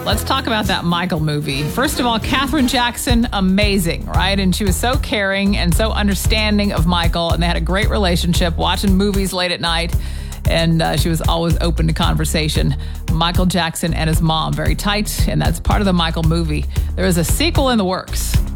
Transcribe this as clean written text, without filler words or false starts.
Let's talk about that Michael movie. First of all, Katherine Jackson, amazing, right? And she was so caring and so understanding of Michael, and they had a great relationship, watching movies late at night, and she was always open to conversation. Michael Jackson and his mom, very tight, and that's part of the Michael movie. There is a sequel in the works.